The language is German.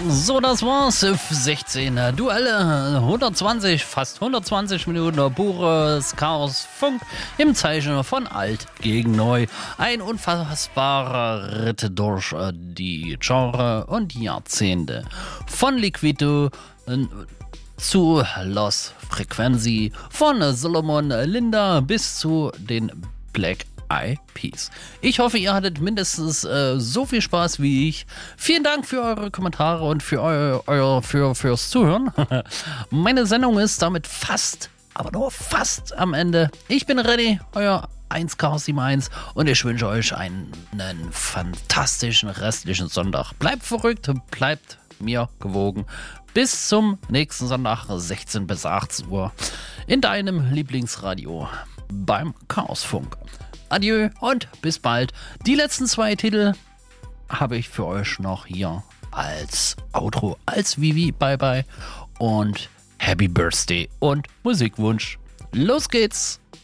So, das war's. 16 Duelle, 120, fast 120 Minuten pures Chaos Funk im Zeichen von alt gegen neu. Ein unfassbarer Ritt durch die Genre und die Jahrzehnte. Von Liquido zu Los Frequency, von Solomon Linda bis zu den Black Eyed Peas. Ich hoffe, ihr hattet mindestens so viel Spaß wie ich. Vielen Dank für eure Kommentare und fürs Zuhören. Meine Sendung ist damit fast, aber nur fast am Ende. Ich bin ready, euer 1Chaos71 und ich wünsche euch einen fantastischen restlichen Sonntag. Bleibt verrückt, bleibt mir gewogen. Bis zum nächsten Sonntag, 16 bis 18 Uhr, in deinem Lieblingsradio beim Chaosfunk. Adieu und bis bald. Die letzten 2 Titel habe ich für euch noch hier als Outro, als Vivi Bye Bye und Happy Birthday und Musikwunsch. Los geht's!